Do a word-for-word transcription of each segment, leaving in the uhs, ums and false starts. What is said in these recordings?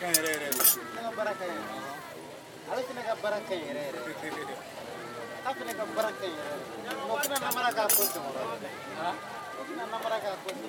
baraka yere yere. Nega baraka yere. Ale nega baraka yere yere. Tapi nega baraka yere. Mokina namara ka kosi moro. Ha? Mokina namara ka kosi.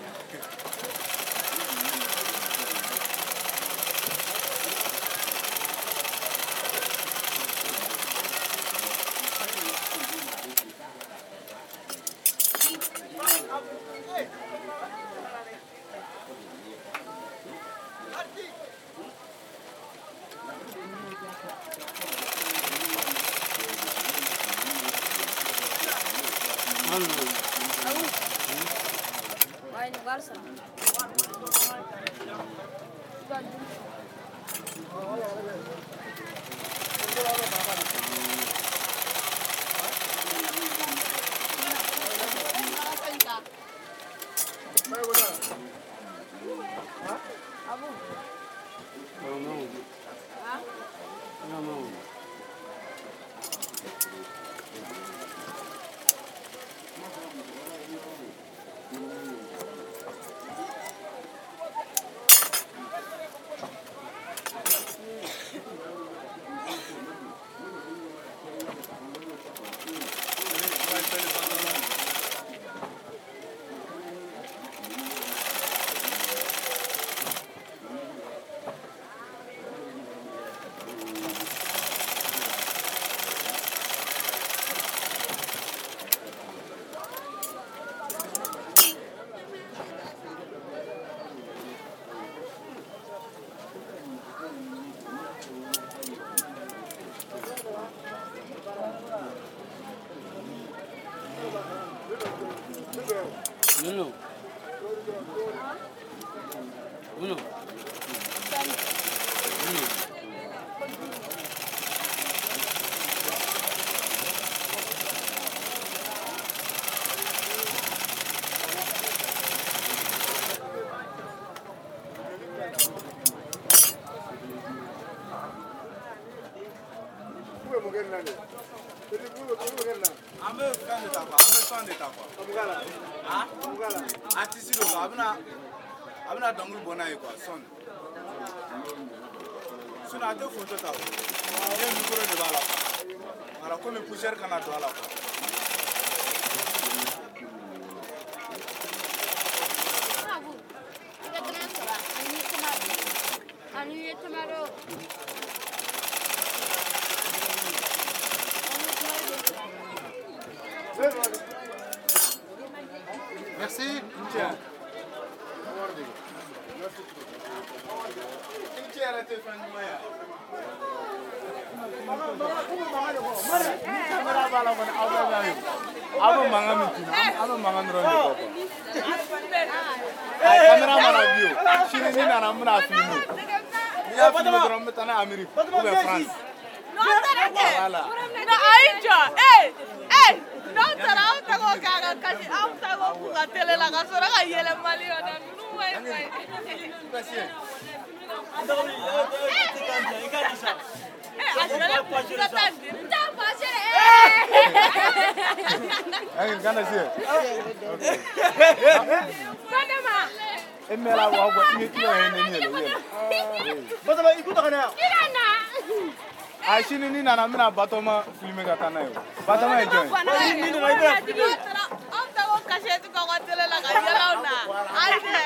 Uno. Uno. Uno. I'm a fan of Tapa. I'm a fan of Tapa. Ah? Artist, I'm not. I'm not Dongle Bonaiko, son. So now I do photo tap. I am going to develop. And I come and push her can develop. Merci. Tiens. Tiens, la téléphone du moyen. Abo mangam tina, abo mangam ronde ko. Ay kamera mara bio. Chini ni na namna filmu. Ya filmu drum tana America, ou France. Non, voilà. Na aijo. Eh, eh. Non, tara o tago kaga kaji au tago kuga tele la kasora ka yele mali ona nu wai wai. Patient. Eh, asala pajura tandi. Ta pajere. Ay kana sie. Kana ma. Emela wa wa ni kilo ene ni le. Botama ikuta kana. Irana. Ay chini ni na namna batoma filme ka kana yo. Batoma enjoy. Ni ni na ibra filme. Au tago kashe tu ka tele la ka yele ona. Ai de.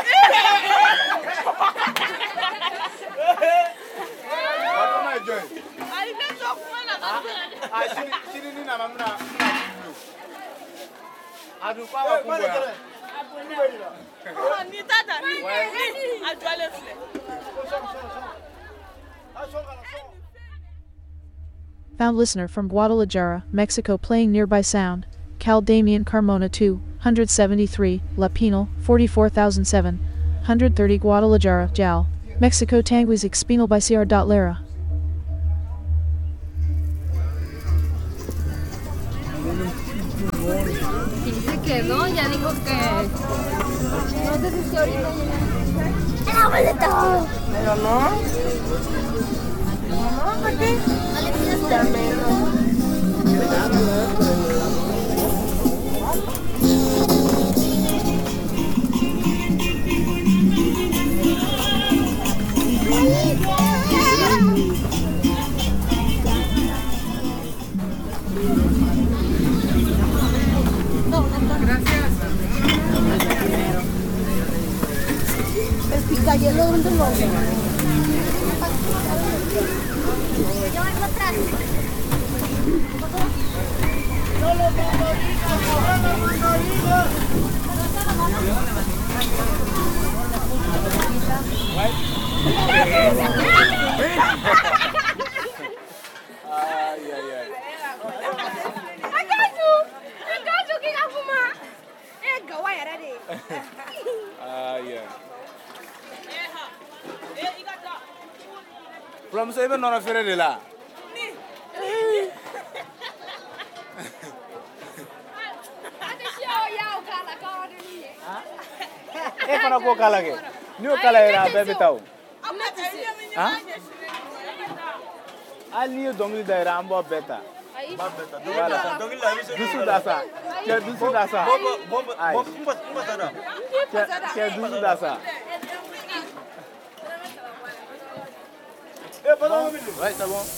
Batoma enjoy. Ai de so kuana ka. Ay chini chini ni na namna. Adu kwa wa kubwa. Oh, ni tata ni. Ajwale fle. Found listener from Guadalajara, Mexico playing nearby sound. Cal Damian Carmona two seventy-three, La Penal, forty-four thousand seven hundred thirty Guadalajara, Jal. Mexico Tanguis Expinal by C R. Lara. Dice que no, ya dijo que no sé si ahorita ¡el abuelito! Pero no. No, ¿por qué? No le pidas caramelo. From seven nɔnɔ feere de la. E fana k'o kala kɛ. N'i y'o kala yɛrɛ a bɛɛ bɛ taa o. Hali n'i ye dɔnkili da yɛrɛ an b'o bɛɛ ta. Voilà. Dusu da sa. Cɛ dusu da sa. Ayi. Cɛ cɛ dusu da sa. Ouais, c'est bon.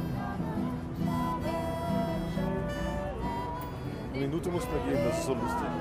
Minute muss man geben, das ist so lustig.